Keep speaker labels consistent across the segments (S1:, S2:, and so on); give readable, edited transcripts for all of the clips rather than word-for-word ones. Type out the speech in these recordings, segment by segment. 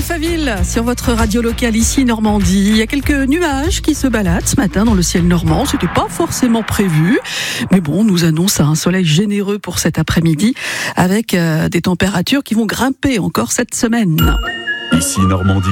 S1: Alphaville, sur votre radio locale ici Normandie. Il y a quelques nuages qui se baladent ce matin dans le ciel normand. C'était pas forcément prévu, mais bon, on nous annonce un soleil généreux pour cet après-midi avec des températures qui vont grimper encore cette semaine.
S2: Ici Normandie,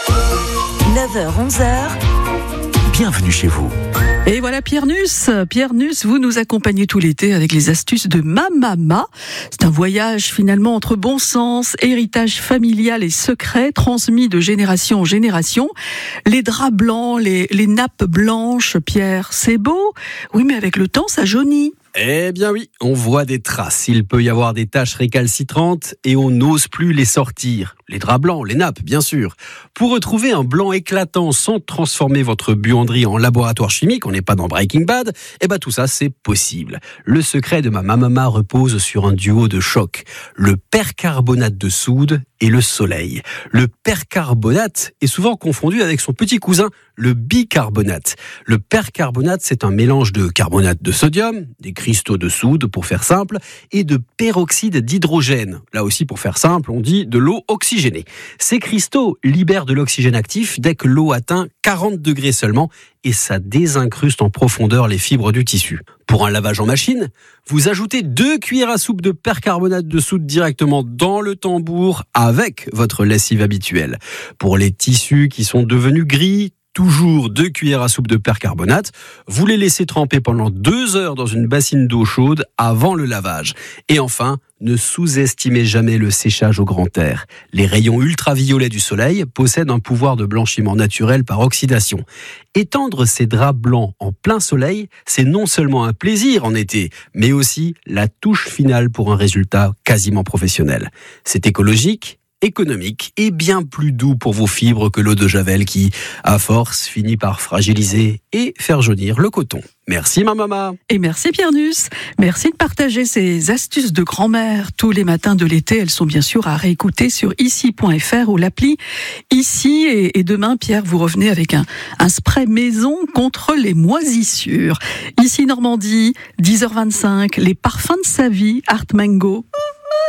S3: 9h-11h,
S2: bienvenue chez vous.
S1: Et voilà Pierre Nuss, vous nous accompagnez tout l'été avec les astuces de Mamama. C'est un voyage finalement entre bon sens, héritage familial et secret transmis de génération en génération. Les draps blancs, les nappes blanches, Pierre, c'est beau. Oui, mais avec le temps, ça jaunit.
S4: Eh bien oui, on voit des traces. Il peut y avoir des taches récalcitrantes et on n'ose plus les sortir. Les draps blancs, les nappes, bien sûr. Pour retrouver un blanc éclatant sans transformer votre buanderie en laboratoire chimique, on n'est pas dans Breaking Bad, tout ça c'est possible. Le secret de ma Mamama repose sur un duo de choc. Le percarbonate de soude et le soleil. Le percarbonate est souvent confondu avec son petit cousin, le bicarbonate. Le percarbonate, c'est un mélange de carbonate de sodium, des cristaux de soude pour faire simple, et de peroxyde d'hydrogène. Là aussi, pour faire simple, on dit de l'eau oxygénée. Ces cristaux libèrent de l'oxygène actif dès que l'eau atteint 40 degrés seulement, et ça désincruste en profondeur les fibres du tissu. Pour un lavage en machine, vous ajoutez 2 cuillères à soupe de percarbonate de soude directement dans le tambour avec votre lessive habituelle. Pour les tissus qui sont devenus gris, toujours 2 cuillères à soupe de percarbonate. Vous les laissez tremper pendant 2 heures dans une bassine d'eau chaude avant le lavage. Et enfin, ne sous-estimez jamais le séchage au grand air. Les rayons ultraviolets du soleil possèdent un pouvoir de blanchiment naturel par oxydation. Étendre ces draps blancs en plein soleil, c'est non seulement un plaisir en été, mais aussi la touche finale pour un résultat quasiment professionnel. C'est écologique, économique et bien plus doux pour vos fibres que l'eau de Javel qui, à force, finit par fragiliser et faire jaunir le coton. Merci Mamama.
S1: Et merci Pierre Nuss. Merci de partager ces astuces de grand-mère tous les matins de l'été. Elles sont bien sûr à réécouter sur ici.fr ou l'appli Ici. Et demain, Pierre, vous revenez avec un spray maison contre les moisissures. Ici Normandie, 10h25, les parfums de sa vie, Art Mango.